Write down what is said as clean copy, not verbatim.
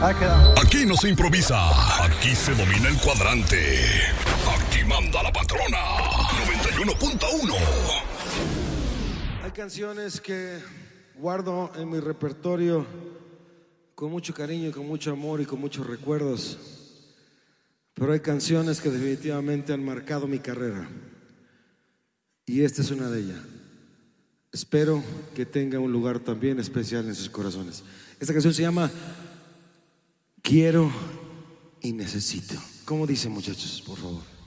Ahí quedamos. Aquí no se improvisa, aquí se domina el cuadrante. Aquí manda la patrona. 91.1. Hay canciones que guardo en mi repertorio con mucho cariño, con mucho amor y con muchos recuerdos. Pero hay canciones que definitivamente han marcado mi carrera. Y esta es una de ellas. Espero que tenga un lugar también especial en sus corazones. Esta canción se llama Quiero y Necesito. ¿Cómo dicen, muchachos? Por favor.